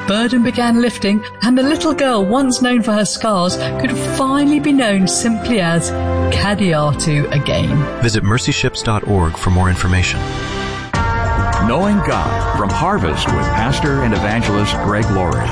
burden began lifting, and the little girl once known for her scars could finally be known simply as Kadiatu again. Visit mercyships.org for more information. Knowing God from Harvest with pastor and evangelist Greg Laurie.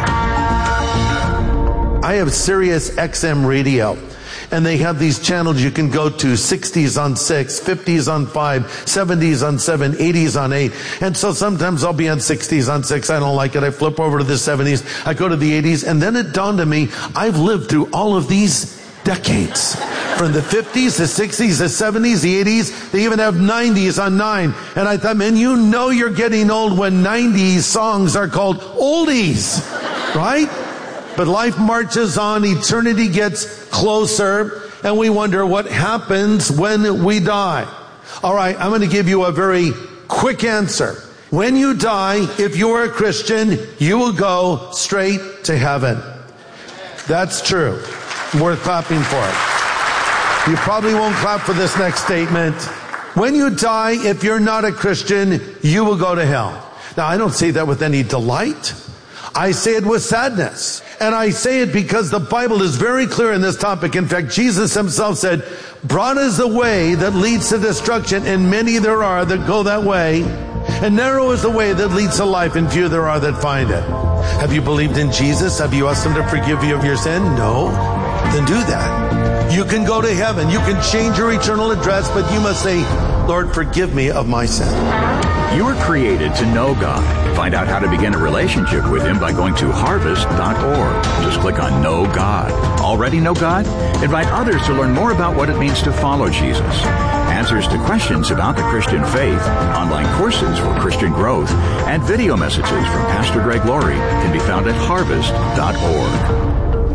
I have Sirius XM radio, and they have these channels you can go to: 60s on 6, 50s on 5, 70s on 7, 80s on 8. And so sometimes I'll be on 60s on 6. I don't like it. I flip over to the 70s. I go to the 80s. And then it dawned on me, I've lived through all of these decades. From the 50s, the 60s, the 70s, the 80s. They even have 90s on 9. And I thought, man, you know you're getting old when 90s songs are called oldies, right? But life marches on, eternity gets closer, and we wonder what happens when we die. All right, I'm going to give you a very quick answer. When you die, if you're a Christian, you will go straight to heaven. That's true. Worth clapping for it. You probably won't clap for this next statement. When you die, if you're not a Christian, you will go to hell. Now, I don't say that with any delight. I say it with sadness. And I say it because the Bible is very clear in this topic. In fact, Jesus himself said, broad is the way that leads to destruction, and many there are that go that way. And narrow is the way that leads to life, and few there are that find it. Have you believed in Jesus? Have you asked him to forgive you of your sin? No. Then do that. You can go to heaven. You can change your eternal address, but you must say, Lord, forgive me of my sin. You were created to know God. Find out how to begin a relationship with him by going to harvest.org. Just click on Know God. Already know God? Invite others to learn more about what it means to follow Jesus. Answers to questions about the Christian faith, online courses for Christian growth, and video messages from Pastor Greg Laurie can be found at harvest.org.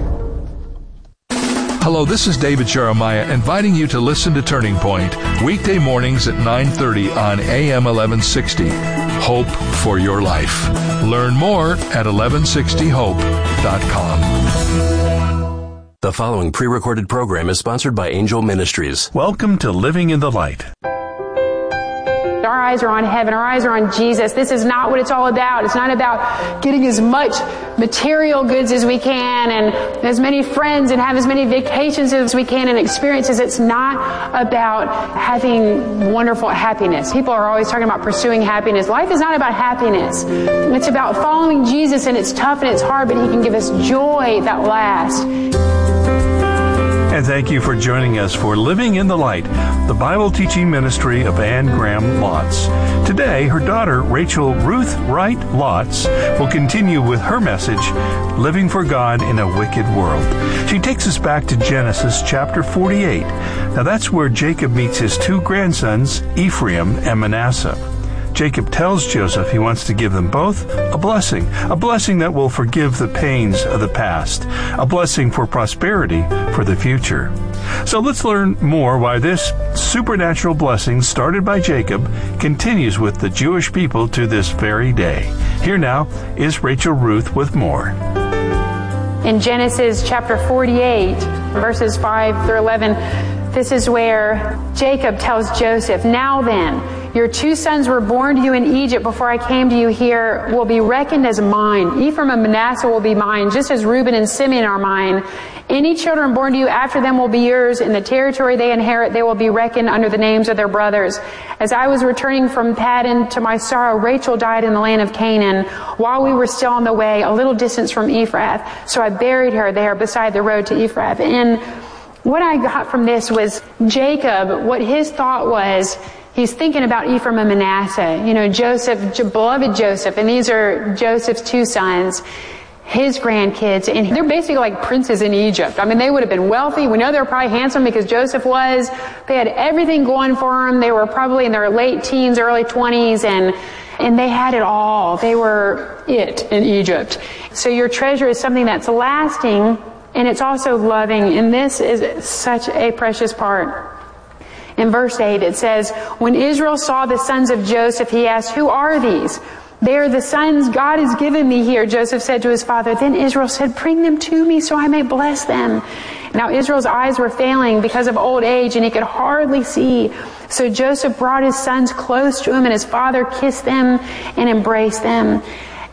Hello, this is David Jeremiah inviting you to listen to Turning Point, weekday mornings at 9:30 on AM 1160. Hope for your life. Learn more at 1160hope.com. The following pre-recorded program is sponsored by Angel Ministries. Welcome to Living in the Light. Our eyes are on heaven. Our eyes are on Jesus. This is not what it's all about. It's not about getting as much material goods as we can and as many friends and have as many vacations as we can and experiences. It's not about having wonderful happiness. People are always talking about pursuing happiness. Life is not about happiness. It's about following Jesus, and it's tough and it's hard, but he can give us joy that lasts. And thank you for joining us for Living in the Light, the Bible teaching ministry of Anne Graham Lotz. Today, her daughter, Rachel Ruth Wright Lotz, will continue with her message, Living for God in a Wicked World. She takes us back to Genesis chapter 48. Now that's where Jacob meets his two grandsons, Ephraim and Manasseh. Jacob tells Joseph he wants to give them both a blessing that will forgive the pains of the past, a blessing for prosperity for the future. So let's learn more why this supernatural blessing started by Jacob continues with the Jewish people to this very day. Here now is Rachel Ruth with more. In Genesis chapter 48, verses 5 through 11, this is where Jacob tells Joseph, "Now then, your two sons were born to you in Egypt before I came to you here will be reckoned as mine. Ephraim and Manasseh will be mine, just as Reuben and Simeon are mine. Any children born to you after them will be yours. In the territory they inherit, they will be reckoned under the names of their brothers. As I was returning from Paddan, to my sorrow, Rachel died in the land of Canaan, while we were still on the way, a little distance from Ephrath. So I buried her there beside the road to Ephrath." And what I got from this was Jacob, what his thought was, he's thinking about Ephraim and Manasseh. You know, Joseph, beloved Joseph, and these are Joseph's two sons, his grandkids, and they're basically like princes in Egypt. I mean, they would have been wealthy. We know they were probably handsome because Joseph was. They had everything going for them. They were probably in their late teens, early 20s, and they had it all. They were it in Egypt. So your treasure is something that's lasting, and it's also loving, and this is such a precious part. In verse 8 it says, "When Israel saw the sons of Joseph, he asked, 'Who are these?' 'They are the sons God has given me here,' Joseph said to his father. Then Israel said, 'Bring them to me so I may bless them.' Now Israel's eyes were failing because of old age, and he could hardly see. So Joseph brought his sons close to him, and his father kissed them and embraced them.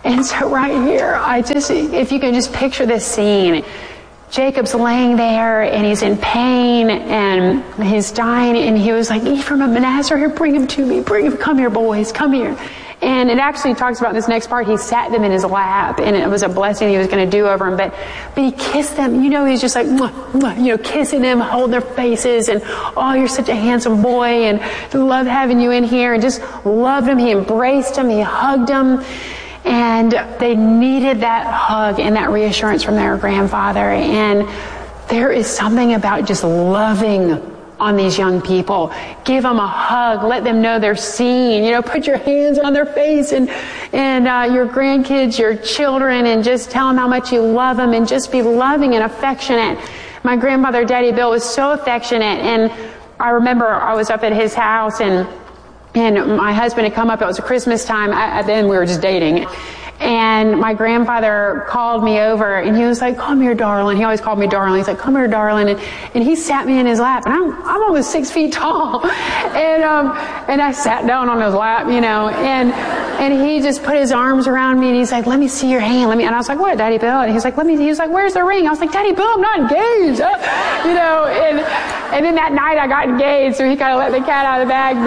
And so right here, if you can just picture this scene, Jacob's laying there and he's in pain and he's dying, and he was like, Ephraim of Manasseh, here, bring him to me. Bring him. Come here, boys. Come here. And it actually talks about this next part. He sat them in his lap, and it was a blessing he was going to do over them. But he kissed them. He's just like, mwah, mwah, kissing them, holding their faces, and, oh, you're such a handsome boy, and love having you in here, and just loved him. He embraced them. He hugged them. And they needed that hug and that reassurance from their grandfather. And there is something about just loving on these young people. Give them a hug. Let them know they're seen. Put your hands on their face and your grandkids, your children, and just tell them how much you love them, and just be loving and affectionate. My grandfather, Daddy Bill, was so affectionate. And I remember I was up at his house, and my husband had come up. It was Christmas time. Then we were just dating. And my grandfather called me over, and he was like, come here, darling. He always called me darling. He's like, come here, darling. And he sat me in his lap, and I'm almost 6 feet tall. And I sat down on his lap, and he just put his arms around me, and he's like, let me see your hand. And I was like, what, Daddy Bill? And he's like, he was like, where's the ring? I was like, Daddy Bill, I'm not engaged. And then that night I got engaged, so he kind of let the cat out of the bag.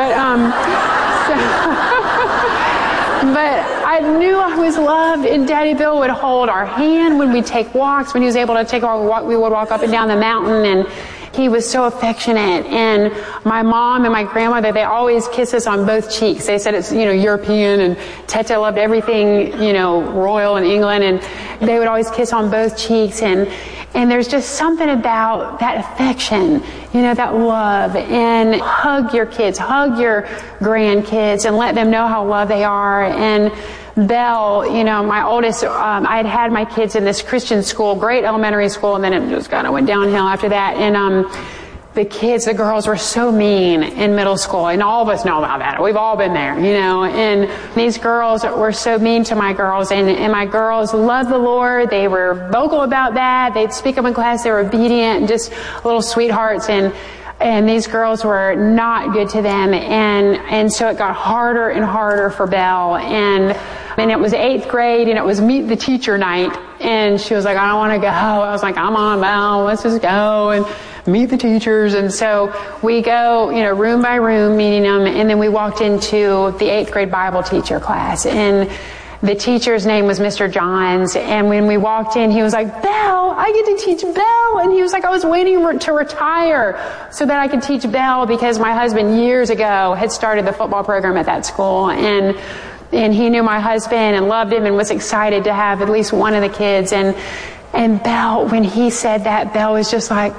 But I knew I was loved, and Daddy Bill would hold our hand when we'd take walks. When he was able to take our walk, we would walk up and down the mountain, and he was so affectionate. And my mom and my grandmother, they always kiss us on both cheeks. They said it's, European, and Tete loved everything, royal in England, and they would always kiss on both cheeks. And there's just something about that affection, that love. And hug your kids, hug your grandkids, and let them know how loved they are. And Belle, my oldest, I had my kids in this Christian school, great elementary school, and then it just kind of went downhill after that. And the girls were so mean in middle school, and all of us know about that. We've all been there, and these girls were so mean to my girls, and my girls loved the Lord. They were vocal about that. They'd speak up in class. They were obedient and just little sweethearts, and these girls were not good to them, and so it got harder and harder for Belle, and it was 8th grade, and it was meet the teacher night, and she was like, I don't want to go. I was like, I'm on, Belle, let's just go and meet the teachers. And so we go, room by room, meeting them, and then we walked into the 8th grade Bible teacher class, and the teacher's name was Mr. Johns. And when we walked in, he was like, Belle, I get to teach Belle. And he was like, I was waiting to retire so that I could teach Belle, because my husband years ago had started the football program at that school. And he knew my husband and loved him and was excited to have at least one of the kids. And Belle, when he said that, Belle was just like,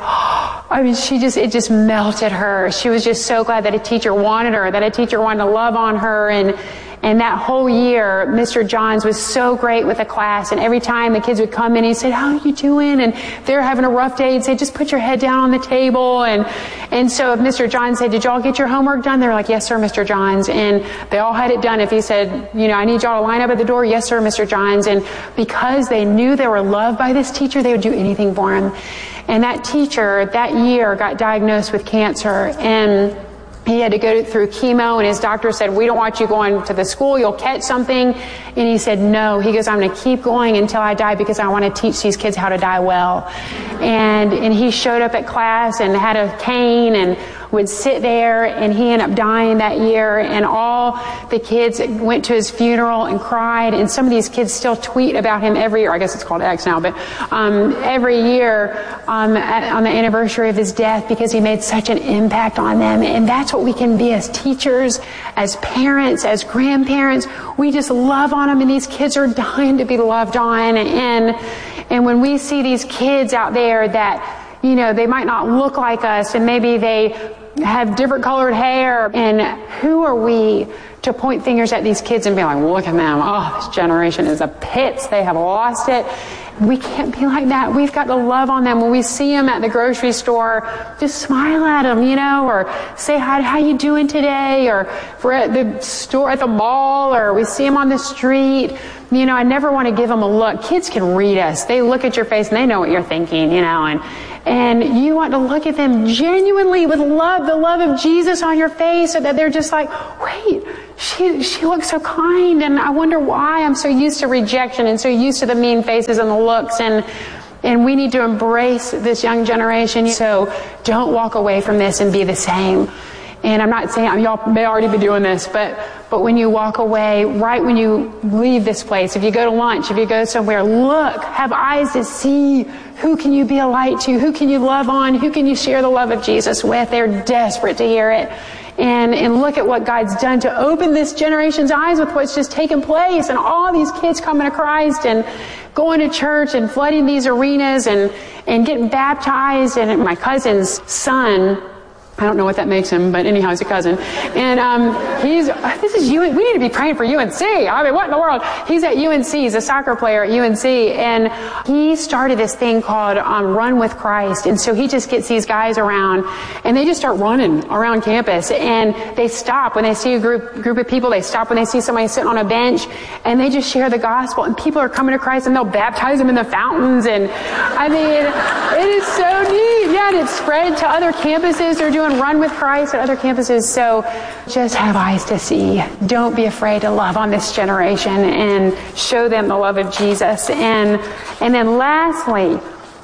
it just melted her. She was just so glad that a teacher wanted her, that a teacher wanted to love on her. And that whole year, Mr. Johns was so great with the class. And every time the kids would come in, he said, how are you doing? And they're having a rough day. He'd say, just put your head down on the table. And so if Mr. Johns said, did y'all get your homework done? They were like, yes, sir, Mr. Johns. And they all had it done. If he said, I need y'all to line up at the door. Yes, sir, Mr. Johns. And because they knew they were loved by this teacher, they would do anything for him. And that teacher that year got diagnosed with cancer, and he had to go through chemo, and his doctor said, we don't want you going to the school, you'll catch something. And he said, no. He goes, I'm going to keep going until I die, because I want to teach these kids how to die well. And he showed up at class and had a cane and would sit there, and he ended up dying that year. And all the kids went to his funeral and cried. And some of these kids still tweet about him every year. I guess it's called X now, but every year on the anniversary of his death, because he made such an impact on them. And that's what we can be as teachers, as parents, as grandparents. We just love on them, and these kids are dying to be loved on. And when we see these kids out there that, they might not look like us, and maybe they have different colored hair, and who are we to point fingers at these kids and be like, look at them, oh, this generation is a pits, they have lost it. We can't be like that. We've got to love on them. When we see them at the grocery store, just smile at them, or say hi, how you doing today? Or if we're at the store, at the mall, or we see them on the street, I never want to give them a look. Kids can read us. They look at your face and they know what you're thinking, and you want to look at them genuinely with love, the love of Jesus on your face, so that they're just like, wait, she looks so kind, and I wonder why. I'm so used to rejection and so used to the mean faces and the looks, and we need to embrace this young generation. So don't walk away from this and be the same. And I'm not saying, y'all may already be doing this, but when you walk away, right when you leave this place, if you go to lunch, if you go somewhere, look, have eyes to see. Who can you be a light to? Who can you love on? Who can you share the love of Jesus with? They're desperate to hear it. And look at what God's done to open this generation's eyes with what's just taken place, and all these kids coming to Christ and going to church and flooding these arenas and getting baptized. And my cousin's son, I don't know what that makes him, but anyhow, he's a cousin. And we need to be praying for UNC. I mean, what in the world? He's at UNC. He's a soccer player at UNC. And he started this thing called Run with Christ. And so he just gets these guys around, and they just start running around campus. And they stop when they see a group of people. They stop when they see somebody sitting on a bench, and they just share the gospel. And people are coming to Christ, and they'll baptize them in the fountains. And I mean, it is so neat. Yeah, and it's spread to other campuses. They're doing Run with Christ at other campuses. So just have eyes to see. Don't be afraid to love on this generation and show them the love of Jesus. And then lastly,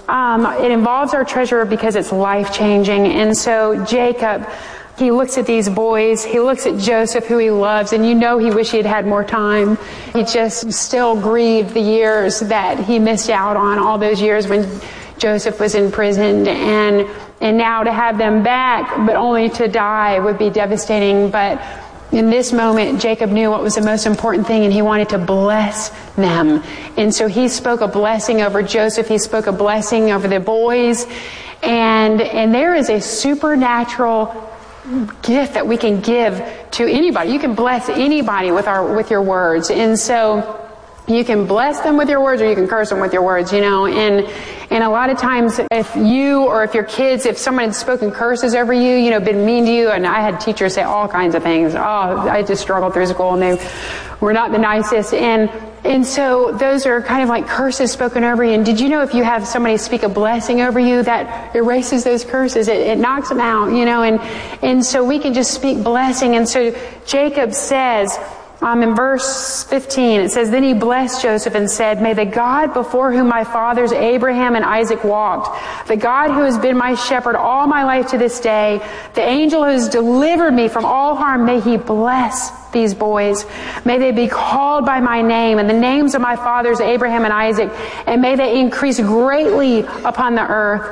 it involves our treasure because it's life-changing. And so Jacob, he looks at these boys, he looks at Joseph, who he loves, and you know he wished he had had more time. He just still grieved the years that he missed out on, all those years when Joseph was imprisoned, and now to have them back, but only to die, would be devastating. But in this moment, Jacob knew what was the most important thing, and he wanted to bless them. And so he spoke a blessing over Joseph. He spoke a blessing over the boys. And there is a supernatural gift that we can give to anybody. You can bless anybody with your words. And so you can bless them with your words, or you can curse them with your words, you know. And a lot of times, if you or if your kids, if someone had spoken curses over you, you know, been mean to you, and I had teachers say all kinds of things. Oh, I just struggled through school, and they were not the nicest. And so those are kind of like curses spoken over you. And did you know if you have somebody speak a blessing over you, that erases those curses? It knocks them out, you know. And so we can just speak blessing. And so Jacob says, in verse 15, it says, "Then he blessed Joseph and said, 'May the God before whom my fathers Abraham and Isaac walked, the God who has been my shepherd all my life to this day, the angel who has delivered me from all harm, may he bless these boys. May they be called by my name and the names of my fathers Abraham and Isaac, and may they increase greatly upon the earth.'"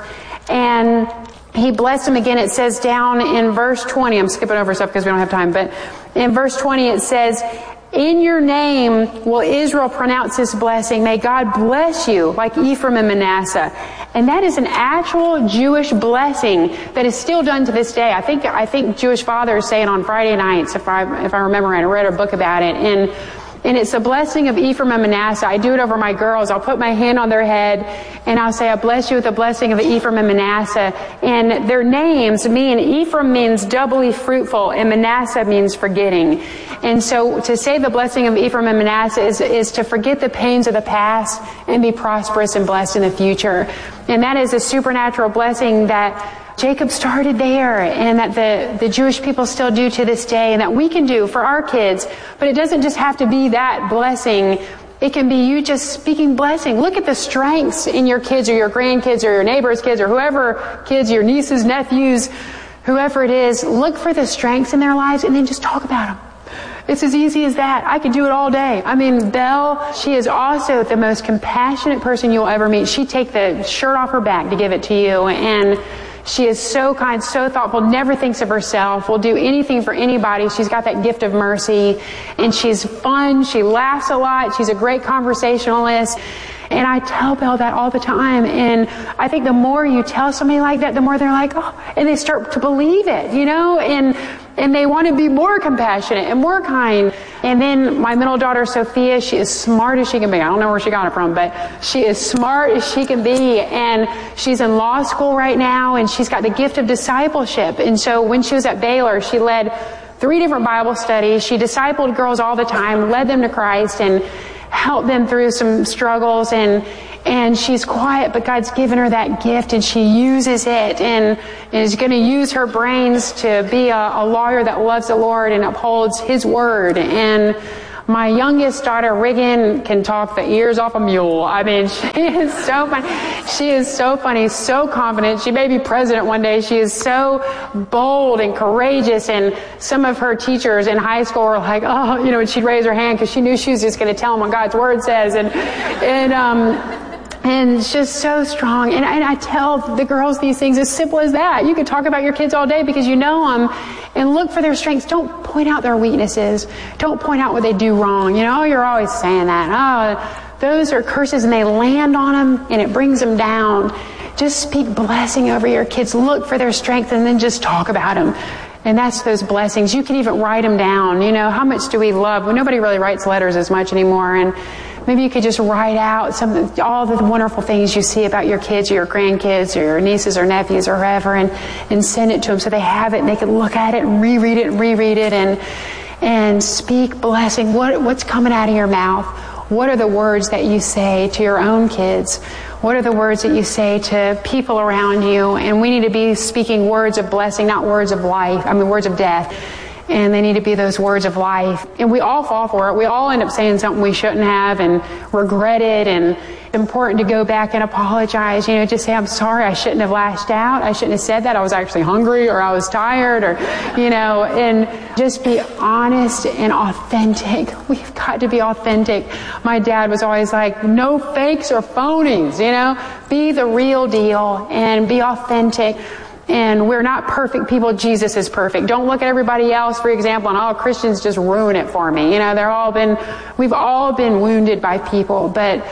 And he blessed him again. It says down in verse 20, I'm skipping over stuff because we don't have time, but in verse 20 it says, "In your name will Israel pronounce this blessing. May God bless you like Ephraim and Manasseh." And that is an actual Jewish blessing that is still done to this day. I think Jewish fathers say it on Friday nights, if I remember right. I read a book about it. And it's a blessing of Ephraim and Manasseh. I do it over my girls. I'll put my hand on their head and I'll say, "I bless you with the blessing of Ephraim and Manasseh." And their names mean, Ephraim means doubly fruitful and Manasseh means forgetting. And so to say the blessing of Ephraim and Manasseh is to forget the pains of the past and be prosperous and blessed in the future. And that is a supernatural blessing that Jacob started there, and that the Jewish people still do to this day, and that we can do for our kids. But it doesn't just have to be that blessing. It can be you just speaking blessing. Look at the strengths in your kids or your grandkids or your neighbor's kids or whoever kids, your nieces, nephews, whoever it is. Look for the strengths in their lives and then just talk about them. It's as easy as that. I could do it all day. I mean, Belle, she is also the most compassionate person you'll ever meet. She'd take the shirt off her back to give it to you, and she is so kind, so thoughtful, never thinks of herself, will do anything for anybody. She's got that gift of mercy, and she's fun, she laughs a lot, she's a great conversationalist. And I tell Belle that all the time. And I think the more you tell somebody like that, the more they're like, oh, and they start to believe it, you know, and they want to be more compassionate and more kind. And then my middle daughter, Sophia, she is smart as she can be. I don't know where she got it from, but she is smart as she can be. And she's in law school right now, and she's got the gift of discipleship. And so when she was at Baylor, she led 3 different Bible studies. She discipled girls all the time, led them to Christ, and help them through some struggles. And And she's quiet, but God's given her that gift, and she uses it, and is going to use her brains to be a lawyer that loves the Lord and upholds His word. And my youngest daughter, Regan, can talk the ears off a mule. I mean, she is so funny. She is so funny, so confident. She may be president one day. She is so bold and courageous. And some of her teachers in high school were like, oh, you know, and she'd raise her hand because she knew she was just going to tell them what God's word says. And it's just so strong. And I tell the girls these things as simple as that. You could talk about your kids all day because you know them, and look for their strengths. Don't point out their weaknesses. Don't point out what they do wrong. You know, oh, you're always saying that. Oh, those are curses, and they land on them, and it brings them down. Just speak blessing over your kids. Look for their strength, and then just talk about them. And that's those blessings. You can even write them down. You know, how much do we love? Well, nobody really writes letters as much anymore, and maybe you could just write out all the wonderful things you see about your kids or your grandkids or your nieces or nephews or whoever, and send it to them so they have it and they can look at it and reread it and speak blessing. What's coming out of your mouth? What are the words that you say to your own kids? What are the words that you say to people around you? And we need to be speaking words of blessing, not words of life. I mean, words of death. And they need to be those words of life. And we all fall for it. We all end up saying something we shouldn't have and regret it. And important to go back and apologize. You know, just say, I'm sorry, I shouldn't have lashed out. I shouldn't have said that. I was actually hungry, or I was tired, or, you know, and just be honest and authentic. We've got to be authentic. My dad was always like, no fakes or phonies, you know. Be the real deal and be authentic. And we're not perfect people. Jesus is perfect. Don't look at everybody else, for example, and all Christians just ruin it for me. You know, we've all been wounded by people, but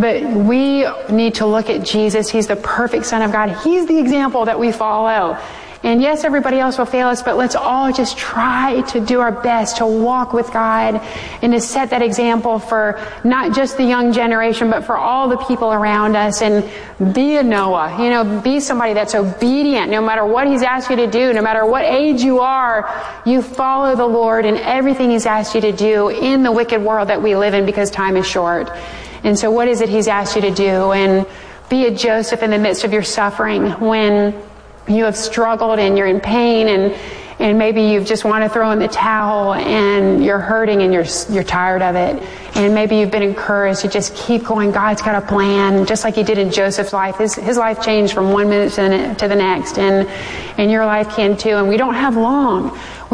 we need to look at Jesus. He's the perfect Son of God. He's the example that we follow. And yes, everybody else will fail us, but let's all just try to do our best to walk with God and to set that example for not just the young generation, but for all the people around us. And be a Noah. You know, be somebody that's obedient no matter what He's asked you to do, no matter what age you are. You follow the Lord in everything He's asked you to do in the wicked world that we live in, because time is short. And so what is it He's asked you to do? And be a Joseph in the midst of your suffering when you have struggled and you're in pain, and maybe you just want to throw in the towel and you're hurting and you're tired of it. And maybe you've been encouraged to just keep going. God's got a plan, just like He did in Joseph's life. His life changed from one minute to the next, and your life can too. And we don't have long.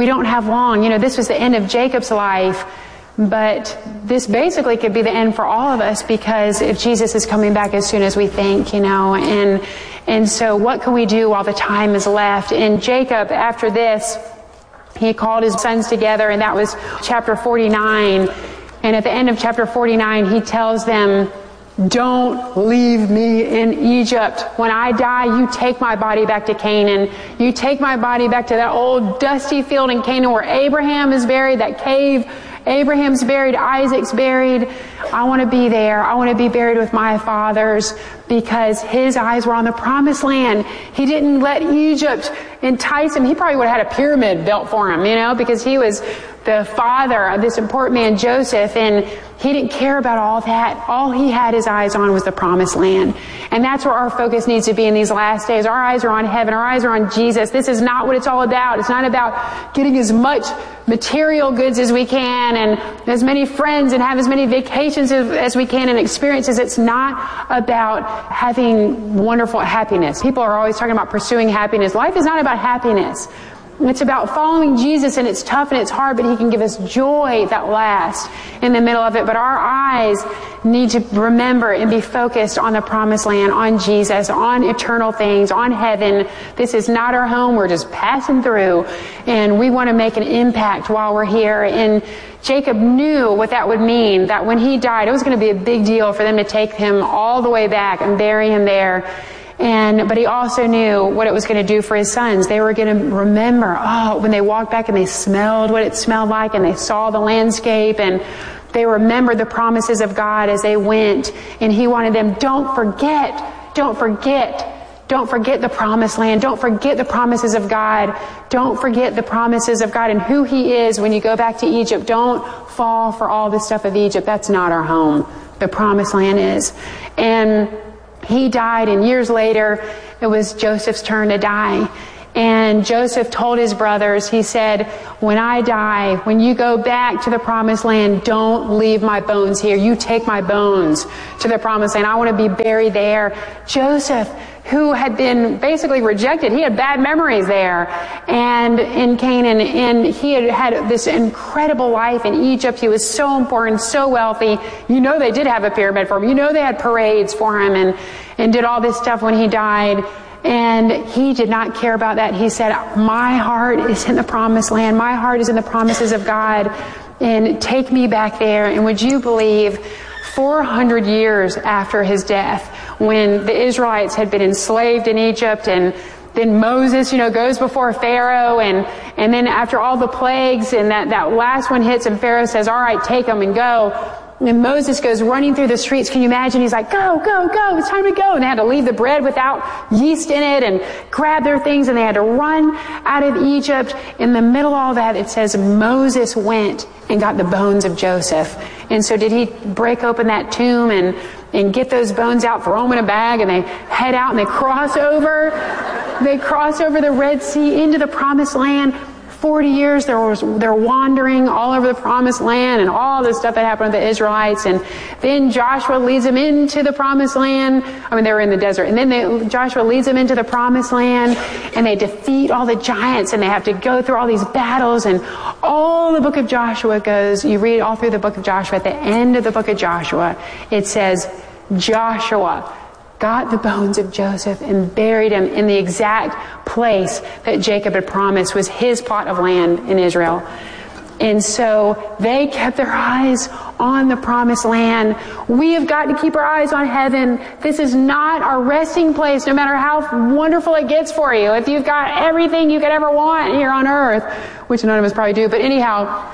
You know, this was the end of Jacob's life, but this basically could be the end for all of us, because if Jesus is coming back as soon as we think, you know, and so what can we do while the time is left? And Jacob, after this, he called his sons together, and that was chapter 49. And at the end of chapter 49, he tells them, don't leave me in Egypt. When I die, you take my body back to Canaan. You take my body back to that old dusty field in Canaan where Abraham is buried, that cave Abraham's buried, Isaac's buried. I want to be there. I want to be buried with my fathers, because his eyes were on the promised land. He didn't let Egypt entice him. He probably would have had a pyramid built for him, you know, because he was the father of this important man, Joseph, and he didn't care about all that. All he had his eyes on was the promised land. And that's where our focus needs to be in these last days. Our eyes are on heaven. Our eyes are on Jesus. This is not what it's all about. It's not about getting as much material goods as we can and as many friends and have as many vacations as we can and experiences. It's not about having wonderful happiness. People are always talking about pursuing happiness. Life is not about happiness. It's about following Jesus, and it's tough and it's hard, but He can give us joy that lasts in the middle of it. But our eyes need to remember and be focused on the promised land, on Jesus, on eternal things, on heaven. This is not our home. We're just passing through, and we want to make an impact while we're here. And Jacob knew what that would mean, that when he died, it was going to be a big deal for them to take him all the way back and bury him there. But he also knew what it was going to do for his sons. They were going to remember, when they walked back and they smelled what it smelled like and they saw the landscape, and they remembered the promises of God as they went. And he wanted them, don't forget the promised land. Don't forget the promises of God. Don't forget the promises of God and who He is when you go back to Egypt. Don't fall for all the stuff of Egypt. That's not our home. the promised land is. And he died, and years later, it was Joseph's turn to die. And Joseph told his brothers, he said, when I die, when you go back to the promised land, don't leave my bones here. You take my bones to the promised land. I want to be buried there. Joseph, who had been basically rejected, he had bad memories there and in Canaan, and he had had this incredible life in Egypt. He was so important, so wealthy. You know, they did have a pyramid for him. You know, they had parades for him and did all this stuff when he died. And he did not care about that. He said, my heart is in the promised land. My heart is in the promises of God. And take me back there. And would you believe 400 years after his death, when the Israelites had been enslaved in Egypt, and then Moses, goes before Pharaoh, and then after all the plagues, and that last one hits, and Pharaoh says, all right, take them and go. And Moses goes running through the streets. Can you imagine? He's like, go, go, go. It's time to go. And they had to leave the bread without yeast in it and grab their things. And they had to run out of Egypt. In the middle of all that, it says Moses went and got the bones of Joseph. And so did he break open that tomb and get those bones out, throw them in a bag, and they head out and they cross over the Red Sea into the promised land. 40 years they're wandering all over the promised land and all the stuff that happened with the Israelites, and then Joshua leads them into the promised land. They were in the desert, and then Joshua leads them into the promised land, and they defeat all the giants, and they have to go through all these battles, and all the book of Joshua goes, you read all through the book of Joshua, at the end of the book of Joshua, it says Joshua got the bones of Joseph and buried him in the exact place that Jacob had promised was his plot of land in Israel. And so they kept their eyes on the promised land. We have got to keep our eyes on heaven. This is not our resting place, no matter how wonderful it gets for you. If you've got everything you could ever want here on earth, which none of us probably do, but anyhow,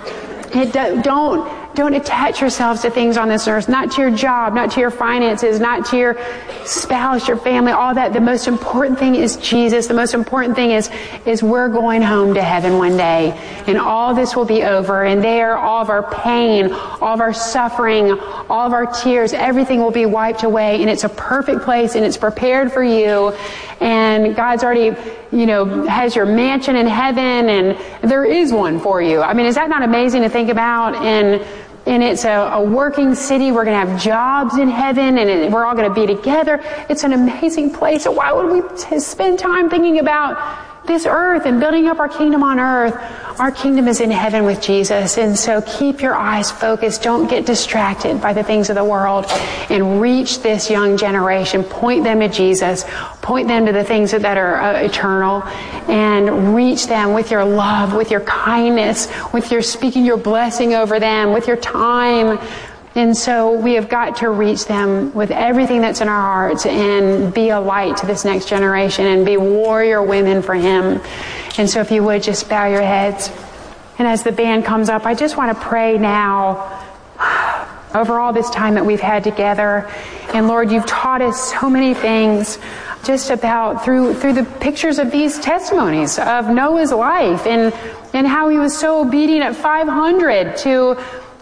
don't attach yourselves to things on this earth, not to your job, not to your finances, not to your spouse, your family, all that. The most important thing is Jesus. The most important thing is we're going home to heaven one day, and all this will be over, and there all of our pain, all of our suffering, all of our tears, everything will be wiped away, and it's a perfect place, and it's prepared for you, and God's already, has your mansion in heaven, and there is one for you. Is that not amazing to think about? And it's a working city. We're going to have jobs in heaven, and we're all going to be together. It's an amazing place. So why would we spend time thinking about this earth and building up our kingdom on earth? Our kingdom is in heaven with Jesus. And so keep your eyes focused. Don't get distracted by the things of the world, and reach this young generation. Point them to Jesus. Point them to the things that are eternal, and reach them with your love, with your kindness, with your speaking your blessing over them, with your time. And so we have got to reach them with everything that's in our hearts, and be a light to this next generation, and be warrior women for Him. And so if you would just bow your heads. And as the band comes up, I just want to pray now over all this time that we've had together. And Lord, you've taught us so many things just about through the pictures of these testimonies of Noah's life, and how he was so obedient at 500 to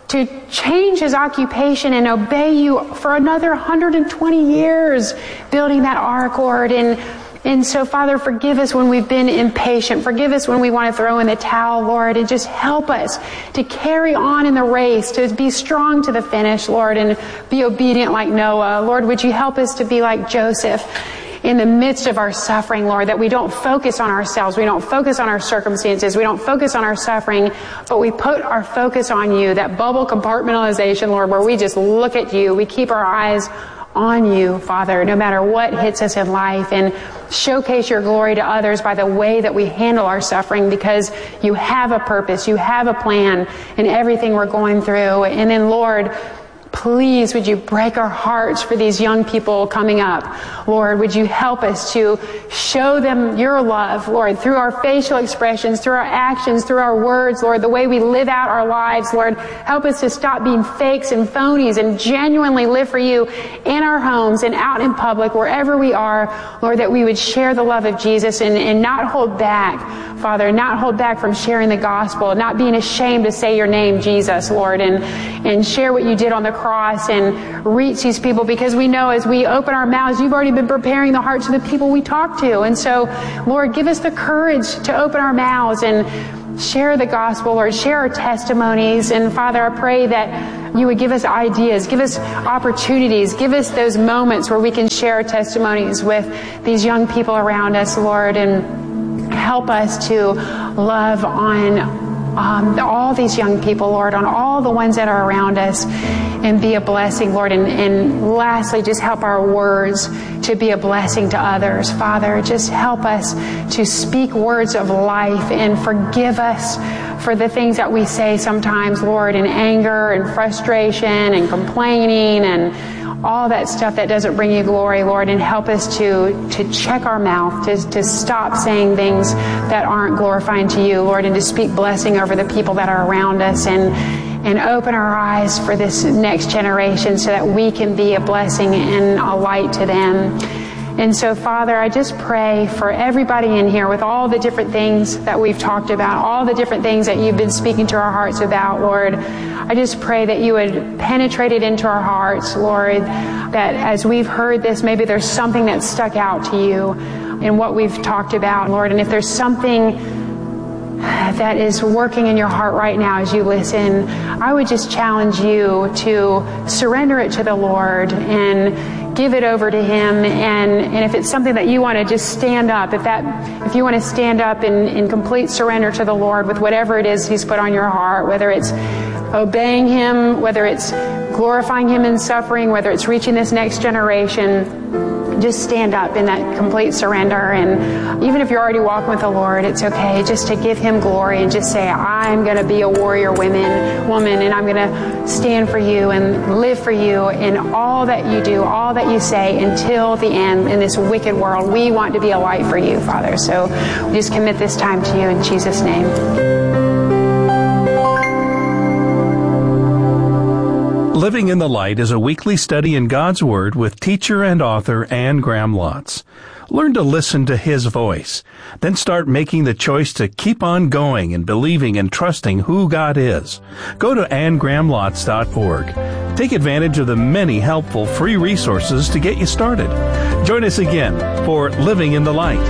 change his occupation and obey you for another 120 years, building that ark, Lord. And so, Father, forgive us when we've been impatient. Forgive us when we want to throw in the towel, Lord, and just help us to carry on in the race, to be strong to the finish, Lord, and be obedient like Noah. Lord, would you help us to be like Joseph in the midst of our suffering, Lord, that we don't focus on ourselves, we don't focus on our circumstances, we don't focus on our suffering, but we put our focus on you, that bubble compartmentalization, Lord, where we just look at you, we keep our eyes on you, Father, no matter what hits us in life, and showcase your glory to others by the way that we handle our suffering, because you have a purpose, you have a plan in everything we're going through. And then, Lord, please, would you break our hearts for these young people coming up? Lord, would you help us to show them your love, Lord, through our facial expressions, through our actions, through our words, Lord, the way we live out our lives, Lord. Help us to stop being fakes and phonies and genuinely live for you in our homes and out in public, wherever we are, Lord, that we would share the love of Jesus and not hold back, Father, not hold back from sharing the gospel, not being ashamed to say your name, Jesus, Lord, and share what you did on the across and reach these people, because we know as we open our mouths, you've already been preparing the hearts of the people we talk to. And so, Lord, give us the courage to open our mouths and share the gospel, Lord, share our testimonies. And Father, I pray that you would give us ideas, give us opportunities, give us those moments where we can share our testimonies with these young people around us, Lord, and help us to love on all these young people, Lord, on all the ones that are around us, and be a blessing, Lord. And lastly, just help our words to be a blessing to others. Father, just help us to speak words of life, and forgive us for the things that we say sometimes, Lord, in anger and frustration and complaining and all that stuff that doesn't bring you glory, Lord, and help us to check our mouth, to stop saying things that aren't glorifying to you, Lord, and to speak blessing over the people that are around us, and open our eyes for this next generation so that we can be a blessing and a light to them. And so, Father, I just pray for everybody in here with all the different things that we've talked about, all the different things that you've been speaking to our hearts about, Lord. I just pray that you would penetrate it into our hearts, Lord, that as we've heard this, maybe there's something that stuck out to you in what we've talked about, Lord. And if there's something that is working in your heart right now as you listen, I would just challenge you to surrender it to the Lord and give it over to Him. And if it's something that you want to just stand up, if you want to stand up in complete surrender to the Lord with whatever it is He's put on your heart, whether it's obeying Him, whether it's glorifying Him in suffering, whether it's reaching this next generation, just stand up in that complete surrender. And even if you're already walking with the Lord, it's okay just to give Him glory and just say, I'm going to be a warrior woman, and I'm going to stand for you and live for you in all that you do, all that you say, until the end in this wicked world. We want to be a light for you, Father. So we just commit this time to you in Jesus' name. Living in the Light is a weekly study in God's Word with teacher and author Anne Graham Lotz. Learn to listen to His voice. Then start making the choice to keep on going and believing and trusting who God is. Go to AnneGrahamLotz.org. Take advantage of the many helpful free resources to get you started. Join us again for Living in the Light.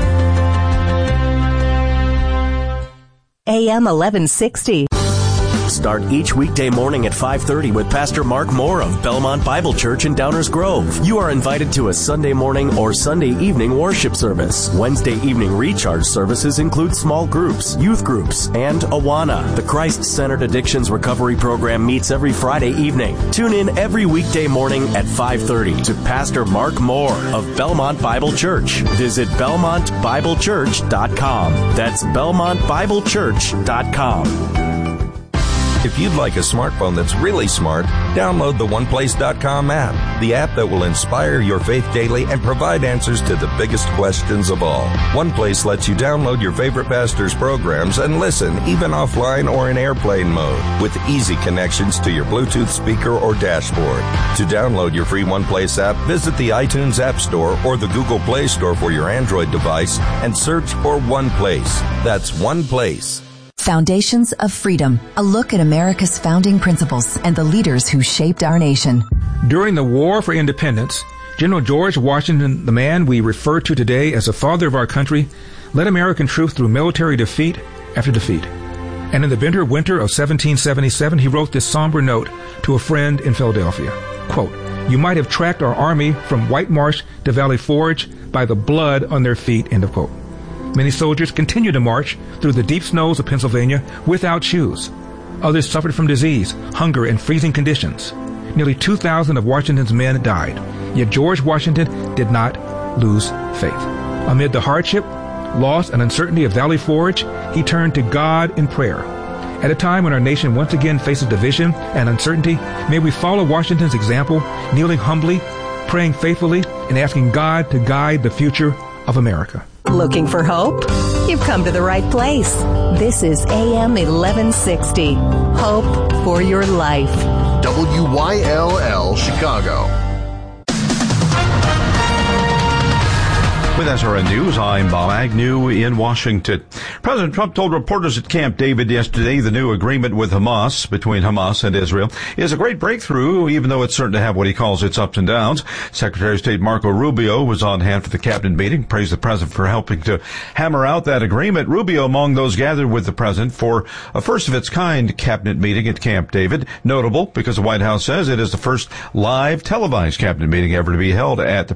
AM 1160. Start each weekday morning at 5:30 with Pastor Mark Moore of Belmont Bible Church in Downers Grove. You are invited to a Sunday morning or Sunday evening worship service. Wednesday evening recharge services include small groups, youth groups, and Awana. The Christ-Centered Addictions Recovery Program meets every Friday evening. Tune in every weekday morning at 5:30 to Pastor Mark Moore of Belmont Bible Church. Visit BelmontBibleChurch.com. That's BelmontBibleChurch.com. If you'd like a smartphone that's really smart, download the OnePlace.com app, the app that will inspire your faith daily and provide answers to the biggest questions of all. OnePlace lets you download your favorite pastor's programs and listen, even offline or in airplane mode, with easy connections to your Bluetooth speaker or dashboard. To download your free OnePlace app, visit the iTunes App Store or the Google Play Store for your Android device and search for OnePlace. That's OnePlace. Foundations of Freedom, a look at America's founding principles and the leaders who shaped our nation. During the War for Independence, General George Washington, the man we refer to today as the father of our country, led American troops through military defeat after defeat. And in the bitter winter of 1777, he wrote this somber note to a friend in Philadelphia. Quote, "You might have tracked our army from White Marsh to Valley Forge by the blood on their feet," end of quote. Many soldiers continued to march through the deep snows of Pennsylvania without shoes. Others suffered from disease, hunger, and freezing conditions. Nearly 2,000 of Washington's men died. Yet George Washington did not lose faith. Amid the hardship, loss, and uncertainty of Valley Forge, he turned to God in prayer. At a time when our nation once again faces division and uncertainty, may we follow Washington's example, kneeling humbly, praying faithfully, and asking God to guide the future of America. Looking for hope? You've come to the right place. This is AM 1160. Hope for your life. WYLL Chicago. With SRN News, I'm Bob Agnew in Washington. President Trump told reporters at Camp David yesterday the new agreement with Hamas, between Hamas and Israel, is a great breakthrough, even though it's certain to have what he calls its ups and downs. Secretary of State Marco Rubio was on hand for the cabinet meeting, praised the president for helping to hammer out that agreement. Rubio among those gathered with the president for a first-of-its-kind cabinet meeting at Camp David. Notable because the White House says it is the first live televised cabinet meeting ever to be held at the